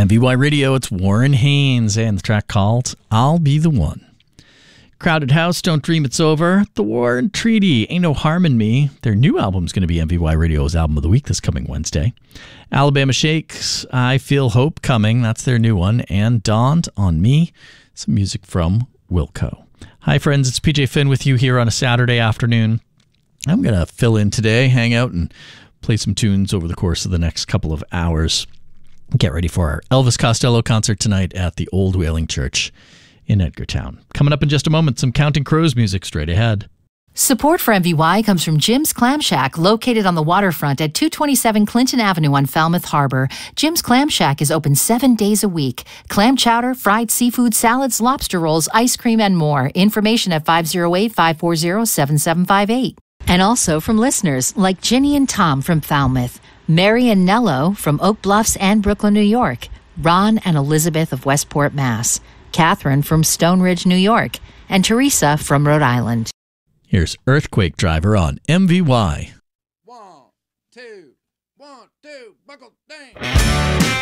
MVY Radio, it's Warren Haynes and the track called I'll Be the One. Crowded House, Don't Dream It's Over. The War and Treaty, Ain't No Harm in Me. Their new album is going to be MVY Radio's Album of the Week this coming Wednesday. Alabama Shakes, I Feel Hope Coming. That's their new one. And Dawned on Me, some music from Wilco. Hi friends, it's PJ Finn with you here on a Saturday afternoon. I'm going to fill in today, hang out and play some tunes over the course of the next couple of hours. Get ready for our Elvis Costello concert tonight at the Old Whaling Church in Edgartown. Coming up in just a moment, some Counting Crows music straight ahead. Support for MVY comes from Jim's Clam Shack, located on the waterfront at 227 Clinton Avenue on Falmouth Harbor. Jim's Clam Shack is open 7 days a week. Clam chowder, fried seafood, salads, lobster rolls, ice cream, and more. Information at 508-540-7758. And also from listeners like Ginny and Tom from Falmouth, Mary and Nello from Oak Bluffs and Brooklyn, New York, Ron and Elizabeth of Westport, Mass., Catherine from Stone Ridge, New York, and Teresa from Rhode Island. Here's Earthquake Driver on MVY. 1, 2, 1, 2, buckle, dang.